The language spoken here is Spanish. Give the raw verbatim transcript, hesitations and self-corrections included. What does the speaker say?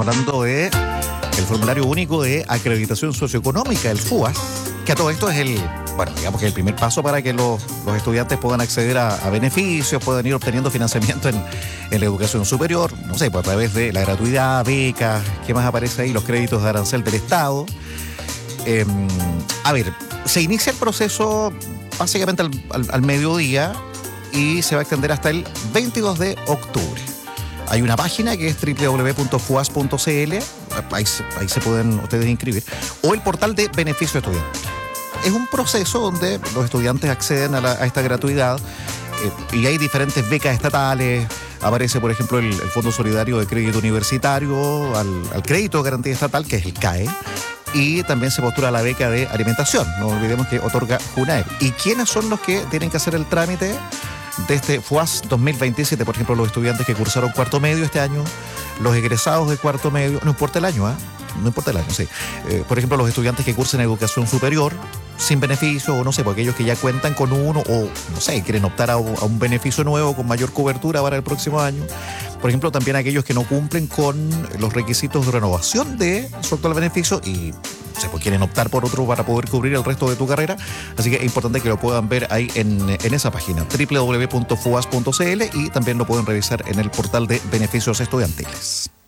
hablando de el formulario único de acreditación socioeconómica, el FUAS, que a todo esto es el, bueno, digamos que el primer paso para que los, los estudiantes puedan acceder a, a beneficios, puedan ir obteniendo financiamiento en, en la educación superior, no sé, pues a través de la gratuidad, becas, ¿qué más aparece ahí? Los créditos de arancel del Estado. Eh, a ver, se inicia el proceso básicamente al, al, al mediodía y se va a extender hasta el veintidós de octubre. Hay una página que es doble u doble u doble u punto fuas punto c l, ahí, ahí se pueden ustedes inscribir, o el portal de beneficio estudiantil. Es un proceso donde los estudiantes acceden a, la, a esta gratuidad eh, y hay diferentes becas estatales. Aparece, por ejemplo, el, el Fondo Solidario de Crédito Universitario, al, al Crédito de Garantía Estatal, que es el C A E, y también se postula la beca de alimentación, no olvidemos que otorga JUNAEP. ¿Y quiénes son los que tienen que hacer el trámite de este FUAS dos mil veintisiete? Por ejemplo, los estudiantes que cursaron cuarto medio este año, los egresados de cuarto medio, no importa el año, ¿ah? ¿eh? No importa el año, sí. Eh, por ejemplo, los estudiantes que cursen educación superior sin beneficio, o no sé, por aquellos que ya cuentan con uno, o no sé, quieren optar a un, a un beneficio nuevo con mayor cobertura para el próximo año. Por ejemplo, también aquellos que no cumplen con los requisitos de renovación de su actual beneficio y no sé, pues quieren optar por otro para poder cubrir el resto de tu carrera. Así que es importante que lo puedan ver ahí en, en esa página, doble u doble u doble u punto fuas punto c l, y también lo pueden revisar en el portal de beneficios estudiantiles.